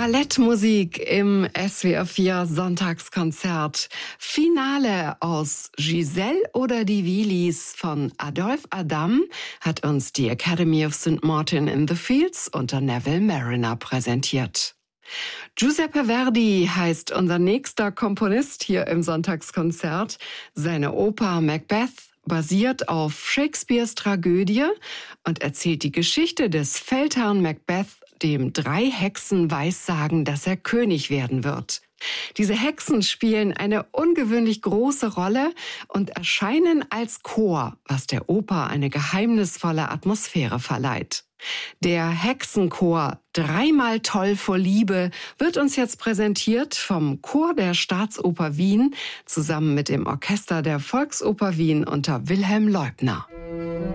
Ballettmusik im SWR 4 Sonntagskonzert. Finale aus Giselle oder die Willis von Adolphe Adam hat uns die Academy of St. Martin in the Fields unter Neville Marriner präsentiert. Giuseppe Verdi heißt unser nächster Komponist hier im Sonntagskonzert. Seine Oper Macbeth basiert auf Shakespeares Tragödie und erzählt die Geschichte des Feldherrn Macbeth, dem 3 Hexen weissagen, dass er König werden wird. Diese Hexen spielen eine ungewöhnlich große Rolle und erscheinen als Chor, was der Oper eine geheimnisvolle Atmosphäre verleiht. Der Hexenchor Dreimal toll vor Liebe wird uns jetzt präsentiert vom Chor der Staatsoper Wien zusammen mit dem Orchester der Volksoper Wien unter Wilhelm Leubner.